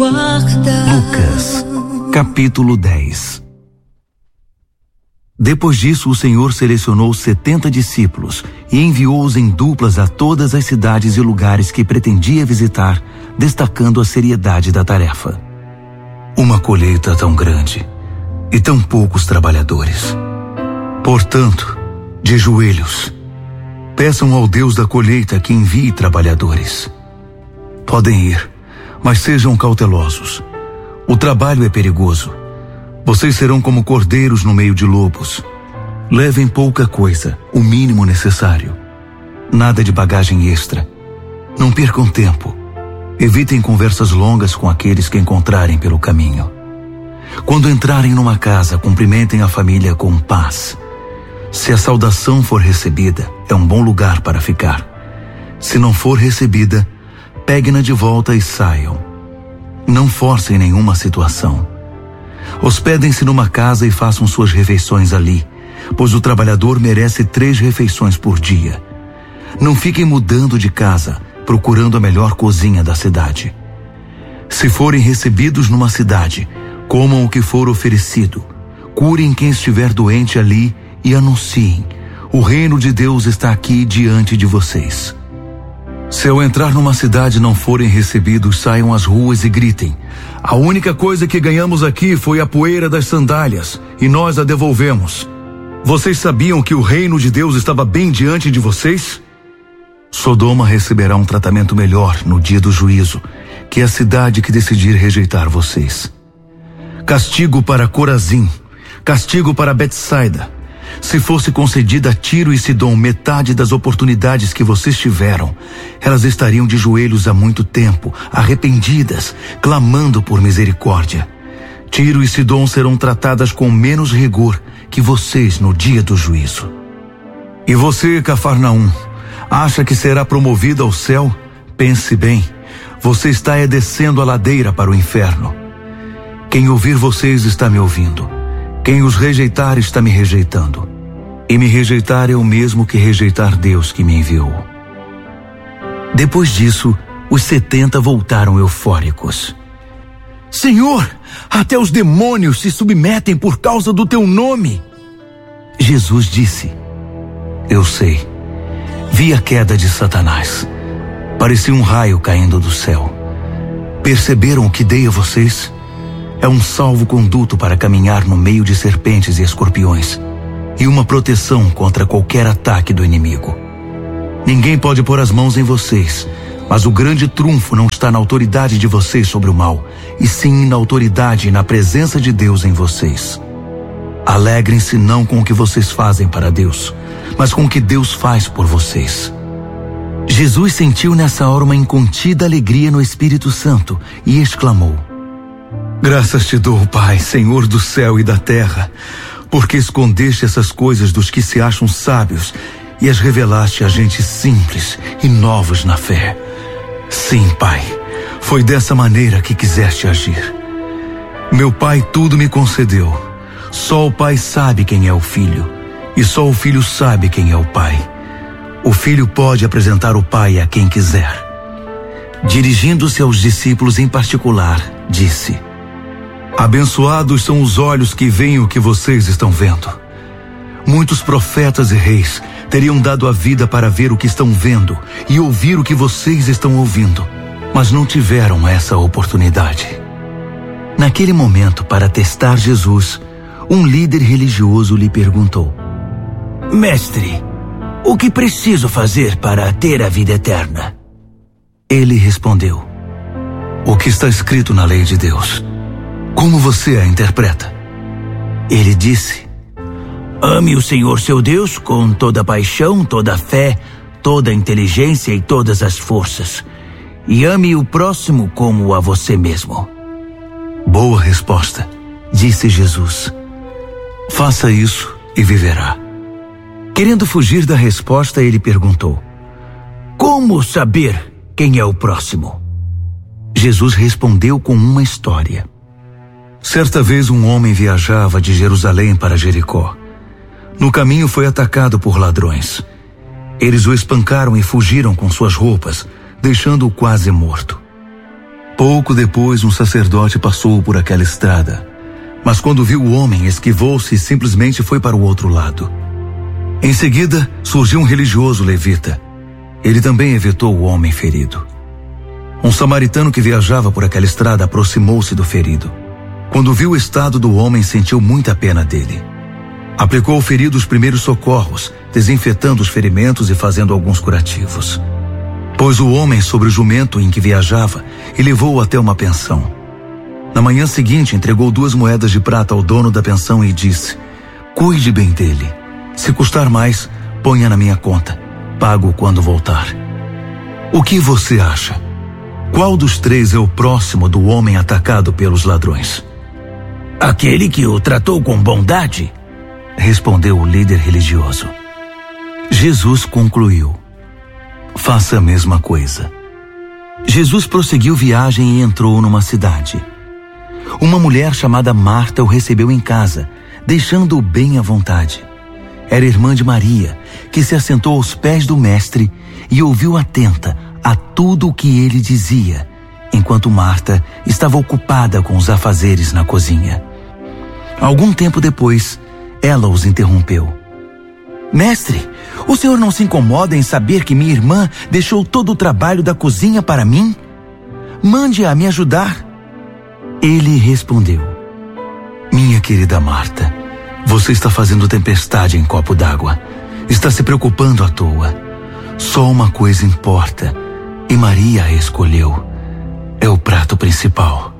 Lucas, capítulo 10. Depois disso, o Senhor selecionou 70 discípulos e enviou-os em duplas a todas as cidades e lugares que pretendia visitar, destacando a seriedade da tarefa. Uma colheita tão grande e tão poucos trabalhadores. Portanto, de joelhos, peçam ao Deus da colheita que envie trabalhadores. Podem ir, mas sejam cautelosos. O trabalho é perigoso. Vocês serão como cordeiros no meio de lobos. Levem pouca coisa, o mínimo necessário. Nada de bagagem extra. Não percam tempo. Evitem conversas longas com aqueles que encontrarem pelo caminho. Quando entrarem numa casa, cumprimentem a família com paz. Se a saudação for recebida, é um bom lugar para ficar. Se não for recebida, peguem-na de volta e saiam. Não forcem nenhuma situação. Hospedem-se numa casa e façam suas refeições ali, pois o trabalhador merece 3 refeições por dia. Não fiquem mudando de casa, procurando a melhor cozinha da cidade. Se forem recebidos numa cidade, comam o que for oferecido. Curem quem estiver doente ali e anunciem: o reino de Deus está aqui diante de vocês. Se ao entrar numa cidade não forem recebidos, saiam às ruas e gritem: a única coisa que ganhamos aqui foi a poeira das sandálias, e nós a devolvemos. Vocês sabiam que o reino de Deus estava bem diante de vocês? Sodoma receberá um tratamento melhor no dia do juízo, que é a cidade que decidir rejeitar vocês. Castigo para Corazim, castigo para Betsaida. Se fosse concedida a Tiro e Sidom metade das oportunidades que vocês tiveram, elas estariam de joelhos há muito tempo, arrependidas, clamando por misericórdia. Tiro e Sidom serão tratadas com menos rigor que vocês no dia do juízo. E você, Cafarnaum, acha que será promovido ao céu? Pense bem, você está descendo a ladeira para o inferno. Quem ouvir vocês está me ouvindo. Quem os rejeitar está me rejeitando. E me rejeitar é o mesmo que rejeitar Deus que me enviou. Depois disso, os 70 voltaram eufóricos. Senhor, até os demônios se submetem por causa do teu nome. Jesus disse: eu sei. Vi a queda de Satanás. Parecia um raio caindo do céu. Perceberam o que dei a vocês? É um salvo-conduto para caminhar no meio de serpentes e escorpiões, e uma proteção contra qualquer ataque do inimigo. Ninguém pode pôr as mãos em vocês, mas o grande trunfo não está na autoridade de vocês sobre o mal, e sim na autoridade e na presença de Deus em vocês. Alegrem-se não com o que vocês fazem para Deus, mas com o que Deus faz por vocês. Jesus sentiu nessa hora uma incontida alegria no Espírito Santo e exclamou: graças te dou, Pai, Senhor do céu e da terra, porque escondeste essas coisas dos que se acham sábios e as revelaste a gente simples e novos na fé. Sim, Pai, foi dessa maneira que quiseste agir. Meu Pai tudo me concedeu. Só o Pai sabe quem é o Filho, e só o Filho sabe quem é o Pai. O Filho pode apresentar o Pai a quem quiser. Dirigindo-se aos discípulos em particular, disse: abençoados são os olhos que veem o que vocês estão vendo. Muitos profetas e reis teriam dado a vida para ver o que estão vendo e ouvir o que vocês estão ouvindo, mas não tiveram essa oportunidade. Naquele momento, para testar Jesus, um líder religioso lhe perguntou: mestre, o que preciso fazer para ter a vida eterna? Ele respondeu: o que está escrito na lei de Deus. Como você a interpreta? Ele disse: ame o Senhor seu Deus com toda a paixão, toda a fé, toda a inteligência e todas as forças, e ame o próximo como a você mesmo. Boa resposta, disse Jesus. Faça isso e viverá. Querendo fugir da resposta, ele perguntou: como saber quem é o próximo? Jesus respondeu com uma história. Certa vez um homem viajava de Jerusalém para Jericó. No caminho foi atacado por ladrões. Eles o espancaram e fugiram com suas roupas, deixando-o quase morto. Pouco depois, um sacerdote passou por aquela estrada, mas quando viu o homem, esquivou-se e simplesmente foi para o outro lado. Em seguida, surgiu um religioso levita. Ele também evitou o homem ferido. Um samaritano que viajava por aquela estrada aproximou-se do ferido. Quando viu o estado do homem, sentiu muita pena dele. Aplicou ao ferido os primeiros socorros, desinfetando os ferimentos e fazendo alguns curativos. Pôs o homem sobre o jumento em que viajava e levou-o até uma pensão. Na manhã seguinte, entregou 2 moedas de prata ao dono da pensão e disse: cuide bem dele. Se custar mais, ponha na minha conta. Pago quando voltar. O que você acha? Qual dos 3 é o próximo do homem atacado pelos ladrões? Aquele que o tratou com bondade, respondeu o líder religioso. Jesus concluiu: faça a mesma coisa. Jesus prosseguiu viagem e entrou numa cidade. Uma mulher chamada Marta o recebeu em casa, deixando-o bem à vontade. Era irmã de Maria, que se assentou aos pés do mestre e ouviu atenta a tudo o que ele dizia, enquanto Marta estava ocupada com os afazeres na cozinha. Algum tempo depois, ela os interrompeu. Mestre, o senhor não se incomoda em saber que minha irmã deixou todo o trabalho da cozinha para mim? Mande-a me ajudar. Ele respondeu: minha querida Marta, você está fazendo tempestade em copo d'água. Está se preocupando à toa. Só uma coisa importa, e Maria a escolheu. É o prato principal.